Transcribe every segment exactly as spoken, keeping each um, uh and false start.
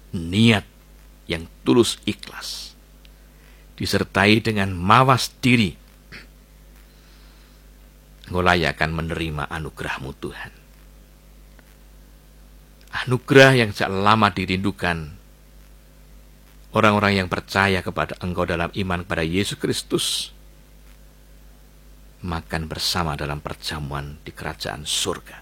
niat yang tulus ikhlas, disertai dengan mawas diri, Engkau layak akan menerima anugerah-Mu Tuhan. Anugerah yang sejak lama dirindukan orang-orang yang percaya kepada Engkau dalam iman kepada Yesus Kristus, makan bersama dalam perjamuan di kerajaan surga.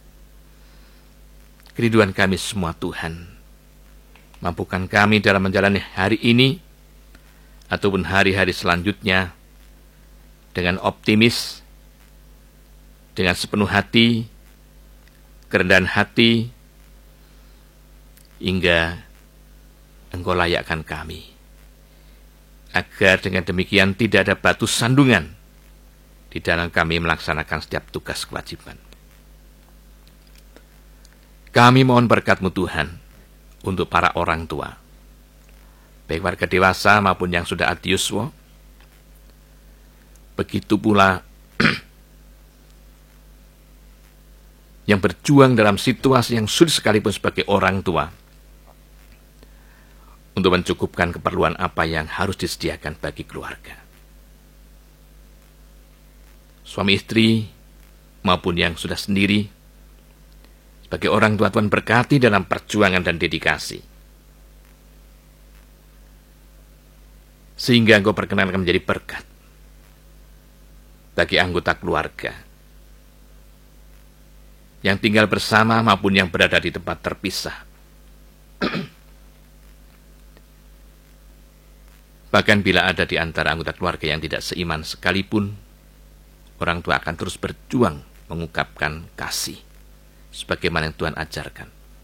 Kerinduan kami semua Tuhan, mampukan kami dalam menjalani hari ini ataupun hari-hari selanjutnya dengan optimis, dengan sepenuh hati, kerendahan hati, hingga Engkau layakkan kami, agar dengan demikian tidak ada batu sandungan di dalam kami melaksanakan setiap tugas kewajiban. Kami mohon berkat-Mu Tuhan untuk para orang tua, baik warga dewasa maupun yang sudah adiuswa. Begitu pula yang berjuang dalam situasi yang sulit sekalipun sebagai orang tua, untuk mencukupkan keperluan apa yang harus disediakan bagi keluarga. Suami istri maupun yang sudah sendiri, sebagai orang tua Tuhan berkati dalam perjuangan dan dedikasi, sehingga Engkau perkenankan menjadi berkat bagi anggota keluarga yang tinggal bersama maupun yang berada di tempat terpisah. Bahkan bila ada di antara anggota keluarga yang tidak seiman sekalipun, orang tua akan terus berjuang mengungkapkan kasih sebagaimana yang Tuhan ajarkan,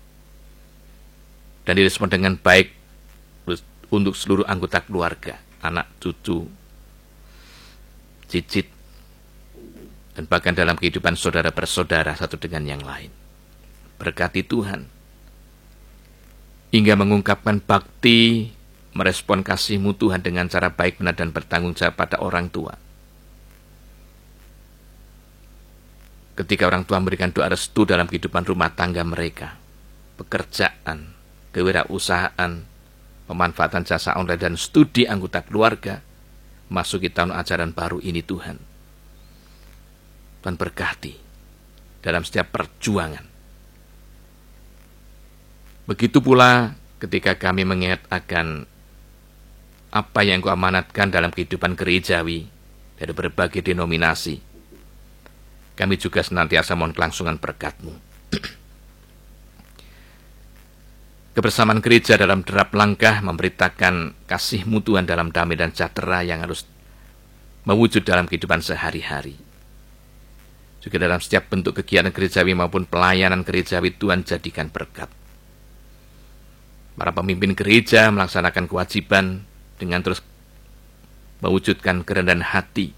dan direspon dengan baik untuk seluruh anggota keluarga, anak, cucu, cicit, dan bahkan dalam kehidupan saudara bersaudara satu dengan yang lain. Berkati Tuhan, hingga mengungkapkan bakti, merespon kasih-Mu Tuhan dengan cara baik, benar, dan bertanggung jawab pada orang tua. Ketika orang tua memberikan doa restu dalam kehidupan rumah tangga mereka, pekerjaan, kewirausahaan, pemanfaatan jasa online, dan studi anggota keluarga, masuki tahun ajaran baru ini Tuhan. Tuhan berkati dalam setiap perjuangan. Begitu pula ketika kami mengingat akan apa yang Kau amanatkan dalam kehidupan gerejawi dari berbagai denominasi, kami juga senantiasa mohon kelangsungan berkat-Mu. Kebersamaan gereja dalam derap langkah memberitakan kasih-Mu Tuhan dalam damai dan sejahtera yang harus mewujud dalam kehidupan sehari-hari. Juga dalam setiap bentuk kegiatan gerejawi maupun pelayanan gerejawi, Tuhan jadikan berkat. Para pemimpin gereja melaksanakan kewajiban dengan terus mewujudkan kerendahan hati.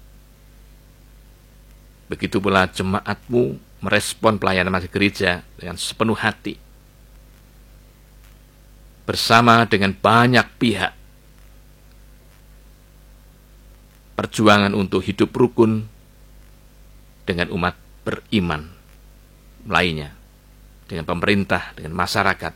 Begitu pula jemaat-Mu merespon pelayanan masjid gereja dengan sepenuh hati, bersama dengan banyak pihak. Perjuangan untuk hidup rukun dengan umat beriman lainnya, dengan pemerintah, dengan masyarakat,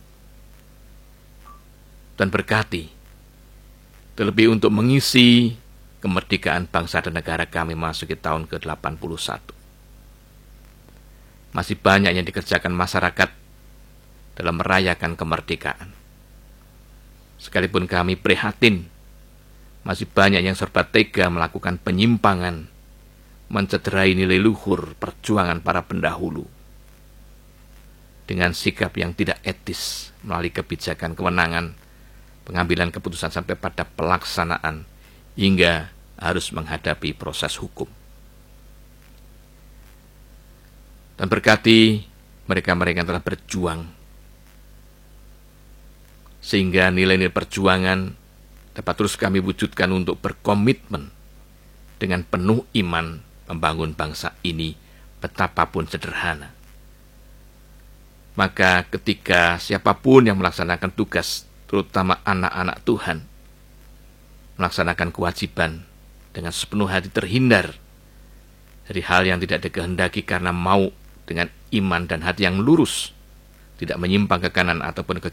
dan berkati, terlebih untuk mengisi kemerdekaan bangsa dan negara kami memasuki tahun ke delapan puluh satu. Masih banyak yang dikerjakan masyarakat dalam merayakan kemerdekaan. Sekalipun kami prihatin, masih banyak yang serba tega melakukan penyimpangan, mencederai nilai luhur perjuangan para pendahulu dengan sikap yang tidak etis melalui kebijakan kewenangan, pengambilan keputusan sampai pada pelaksanaan hingga harus menghadapi proses hukum. Dan berkati mereka-mereka yang telah berjuang, sehingga nilai-nilai perjuangan dapat terus kami wujudkan untuk berkomitmen dengan penuh iman membangun bangsa ini betapapun sederhana. Maka ketika siapapun yang melaksanakan tugas, terutama anak-anak Tuhan, melaksanakan kewajiban dengan sepenuh hati, terhindar dari hal yang tidak dikehendaki karena mau dengan iman dan hati yang lurus, tidak menyimpang ke kanan ataupun ke